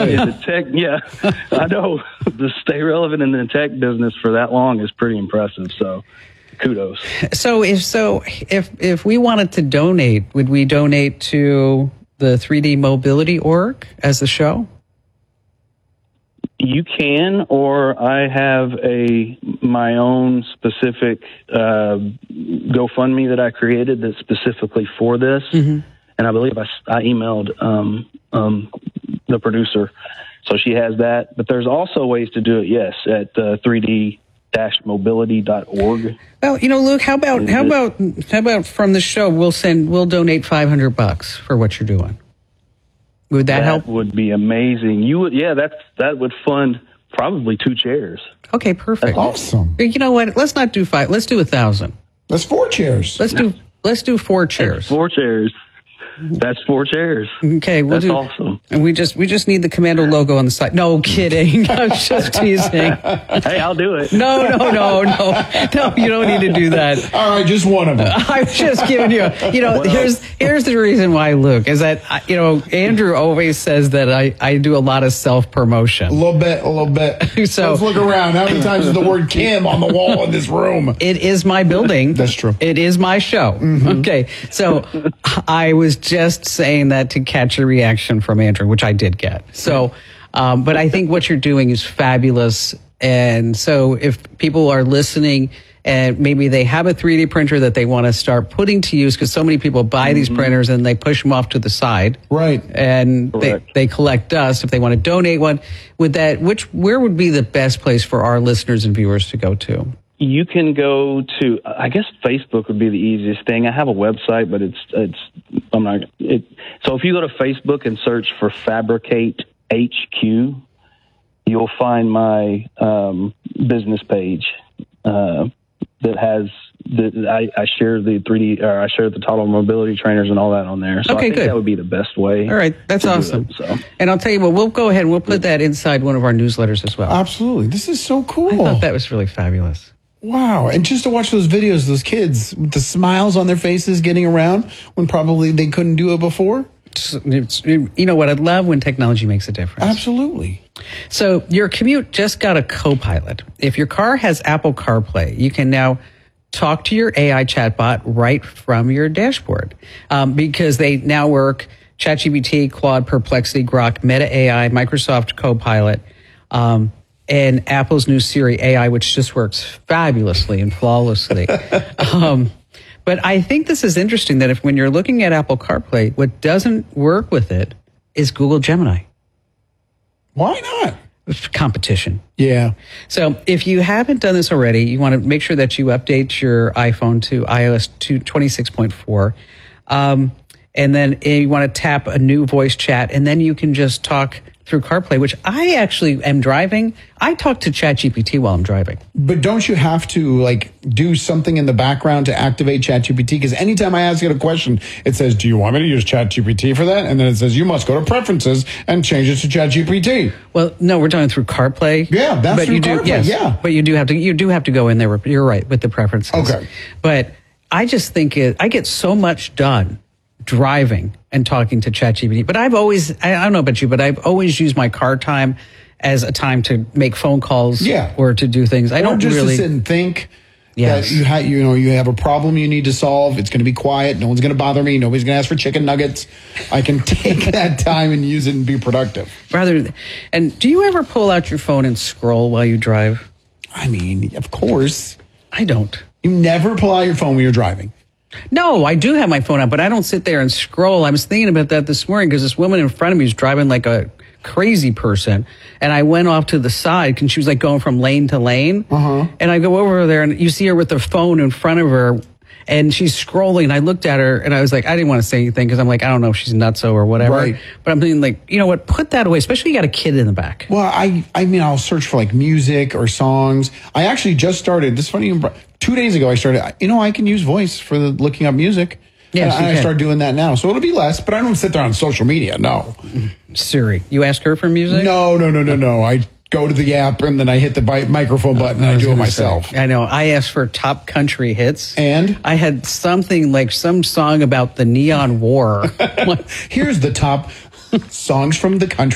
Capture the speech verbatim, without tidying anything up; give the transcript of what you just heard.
good. In the tech, yeah, I know. To stay relevant in the tech business for that long is pretty impressive. So, kudos. So if so, if if we wanted to donate, would we donate to the three D Mobility org as the show? You can, or I have a my own specific uh, GoFundMe that I created that's specifically for this, mm-hmm. and I believe I, I emailed um, um, the producer, so she has that. But there's also ways to do it. Yes, at uh, three D mobility dot org. Well, you know, Luke, how about how about how about from the show we'll send we'll donate five hundred bucks for what you're doing. Would that, that help? Would be amazing. You would, yeah. That's that would fund probably two chairs. Okay, perfect. That's awesome. You know what? Let's not do five. Let's do a thousand. That's four chairs. Let's do let's do four chairs. That's four chairs. That's four chairs. Okay, we'll That's do. Awesome. And we just we just need the Commando logo on the side. No kidding. I was just teasing. Hey, I'll do it. No, no, no, no, no. You don't need to do that. All right, just one of them. I'm just giving you. You know, well, here's here's the reason why, Luke, is that you know Andrew always says that I I do a lot of self promotion. A little bit, a little bit. So let's look around. How many times is the word Kim on the wall in this room? It is my building. That's true. It is my show. Mm-hmm. Okay, so I was just saying that to catch a reaction from Andrew, which I did get. So, um, but I think what you're doing is fabulous. And so if people are listening and maybe they have a three D printer that they want to start putting to use, because so many people buy mm-hmm. these printers and they push them off to the side. Right. And they, they collect dust. If they want to donate one, would that, which, where would be the best place for our listeners and viewers to go to? You can go to, I guess Facebook would be the easiest thing. I have a website, but it's, it's, I'm not, it, so if you go to Facebook and search for Fabricate H Q, you'll find my um, business page uh, that has, the, I, I share the three D, or I share the total mobility trainers and all that on there. So okay, I think good. that would be the best way. All right, that's awesome. It, so. And I'll tell you what, we'll go ahead and we'll put that inside one of our newsletters as well. Absolutely. This is so cool. I thought that was really fabulous. Wow. And just to watch those videos, those kids with the smiles on their faces getting around when probably they couldn't do it before. It's, it's, you know what? I love when technology makes a difference. Absolutely. So your commute just got a Copilot. If your car has Apple CarPlay, you can now talk to your A I chatbot right from your dashboard um, because they now work ChatGPT, Claude, Perplexity, Grok, Meta A I, Microsoft Copilot, um, and Apple's new Siri A I, which just works fabulously and flawlessly. um, but I think this is interesting that if when you're looking at Apple CarPlay, what doesn't work with it is Google Gemini. Why not? Competition. Yeah. So if you haven't done this already, you want to make sure that you update your iPhone to i O S twenty-six point four. Um, and then you want to tap a new voice chat, and then you can just talk through CarPlay, which I actually am driving. I talk to ChatGPT while I'm driving. But don't you have to like do something in the background to activate ChatGPT? Because anytime I ask it a question, it says, do you want me to use ChatGPT for that? And then it says, you must go to preferences and change it to ChatGPT. Well, no, we're doing through CarPlay. Yeah, that's but through you do, CarPlay, yes, yeah. But you do have to, you do have to go in there. You're right with the preferences. Okay. But I just think it, I get so much done driving and talking to ChatGPT. But I've always, I don't know about you, but I've always used my car time as a time to make phone calls yeah. or to do things. I or don't just really to sit and think yes. that you, ha- you know you have a problem you need to solve. It's going to be quiet. No one's going to bother me. Nobody's going to ask for chicken nuggets. I can take that time and use it and be productive. Rather, and do you ever pull out your phone and scroll while you drive? I mean, of course. I don't. You never pull out your phone when you're driving. No, I do have my phone out, but I don't sit there and scroll. I was thinking about that this morning because this woman in front of me was driving like a crazy person, and I went off to the side and she was like going from lane to lane. Uh-huh. And I go over there and you see her with her phone in front of her and she's scrolling. I looked at her and I was like, I didn't want to say anything because I'm like, I don't know if she's nutso or whatever. Right. But I'm thinking like, you know what, put that away, especially when you got a kid in the back. Well, I I mean, I'll search for like music or songs. I actually just started, this is funny, two days ago I started, you know, I can use voice for the looking up music. Yes, and you I can. start doing that now. So it'll be less, but I don't sit there on social media, no. Siri, you ask her for music? No, no, no, no, no. I go to the app and then I hit the bi- microphone button and I, I do it myself. Say, I know. I asked for top country hits. And? I had something like some song about the Neon War. Here's the top songs from the country.